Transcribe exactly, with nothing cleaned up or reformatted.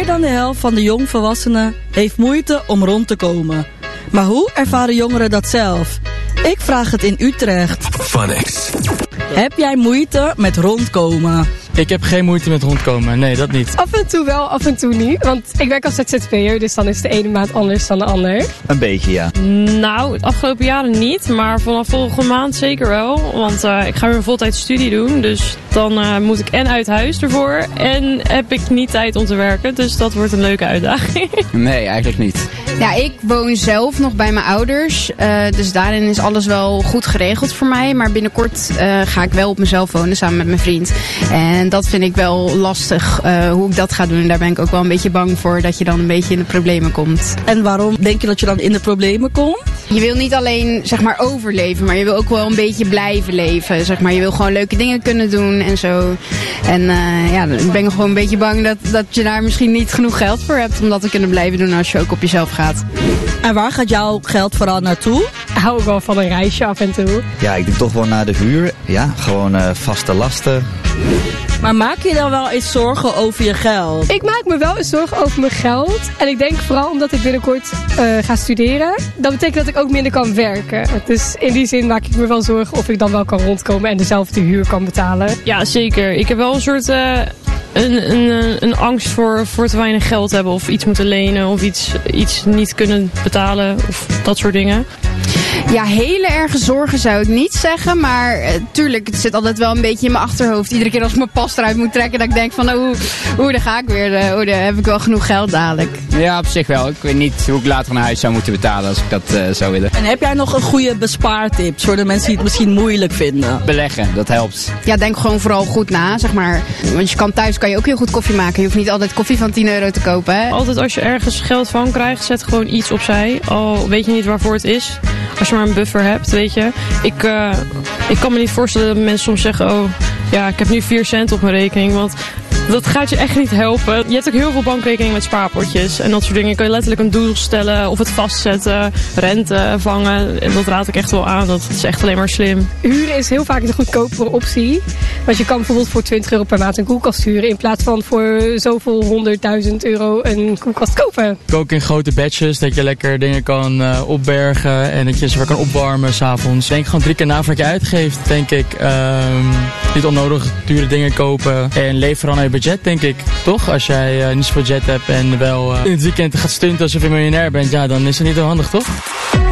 dan de helft van de jongvolwassenen heeft moeite om rond te komen. Maar hoe ervaren jongeren dat zelf? Ik vraag het in Utrecht. Funix. Heb jij moeite met rondkomen? Ik heb geen moeite met rondkomen, nee, dat niet. Af en toe wel, af en toe niet. Want ik werk als Z Z P'er, dus dan is de ene maand anders dan de ander. Een beetje, ja. Nou, de afgelopen jaren niet, maar vanaf volgende maand zeker wel. Want uh, ik ga weer een voltijds studie doen, dus dan uh, moet ik en uit huis ervoor en heb ik niet tijd om te werken. Dus dat wordt een leuke uitdaging. Nee, eigenlijk niet. Ja, ik woon zelf nog bij mijn ouders, uh, dus daarin is alles wel goed geregeld voor mij. Maar binnenkort uh, ga ik wel op mezelf wonen samen met mijn vriend. En dat vind ik wel lastig, uh, hoe ik dat ga doen. Daar ben ik ook wel een beetje bang voor, dat je dan een beetje in de problemen komt. En waarom denk je dat je dan in de problemen komt? Je wil niet alleen, zeg maar, overleven, maar je wil ook wel een beetje blijven leven. Zeg maar. Je wil gewoon leuke dingen kunnen doen en zo. En uh, ja, dan ben ik gewoon een beetje bang dat, dat je daar misschien niet genoeg geld voor hebt om dat te kunnen blijven doen als je ook op jezelf gaat. En waar gaat jouw geld vooral naartoe? Hou ik wel van een reisje af en toe. Ja, ik denk toch wel naar de huur. Ja, gewoon uh, vaste lasten. Maar maak je dan wel eens zorgen over je geld? Ik maak me wel eens zorgen over mijn geld. En ik denk vooral omdat ik binnenkort uh, ga studeren. Dat betekent dat ik ook minder kan werken. Dus in die zin maak ik me wel zorgen of ik dan wel kan rondkomen en dezelfde huur kan betalen. Ja, zeker. Ik heb wel een soort... Uh... Een, een, een angst voor, voor te weinig geld hebben of iets moeten lenen of iets, iets niet kunnen betalen of dat soort dingen. Ja, hele erge zorgen zou ik niet zeggen, maar uh, tuurlijk, het zit altijd wel een beetje in mijn achterhoofd. Iedere keer als ik mijn pas eruit moet trekken, dat ik denk van, oh, oh daar ga ik weer, uh, oh, daar heb ik wel genoeg geld dadelijk. Ja, op zich wel. Ik weet niet hoe ik later een huis zou moeten betalen als ik dat uh, zou willen. En heb jij nog een goede bespaartips voor de mensen die het misschien moeilijk vinden? Beleggen, dat helpt. Ja, denk gewoon vooral goed na, zeg maar. Want je kan thuis kan je ook heel goed koffie maken. Je hoeft niet altijd koffie van tien euro te kopen, hè? Altijd als je ergens geld van krijgt, zet gewoon iets opzij. Al weet je niet waarvoor het is. Als je maar een buffer hebt, weet je. Ik, uh, ik kan me niet voorstellen dat mensen soms zeggen, oh, ja, ik heb nu vier cent op mijn rekening. Want dat gaat je echt niet helpen. Je hebt ook heel veel bankrekeningen met spaarpotjes. En dat soort dingen. Kun je letterlijk een doel stellen of het vastzetten, rente vangen. En dat raad ik echt wel aan. Dat is echt alleen maar slim. Huren is heel vaak de goedkopere optie. Want je kan bijvoorbeeld voor twintig euro per maand een koelkast huren. In plaats van voor zoveel honderdduizend euro een koelkast kopen. Ook in grote batches. Dat je lekker dingen kan uh, opbergen. En dat je ze weer kan opwarmen s'avonds. Denk gewoon drie keer na voordat je uitgeeft. Denk ik. Um, niet onnodig dure dingen kopen. En leef vooral naar je budget, denk ik. Toch? Als jij uh, niet zoveel budget hebt en wel uh, in het weekend gaat stunten alsof je miljonair bent. Ja, dan is het niet zo handig, toch?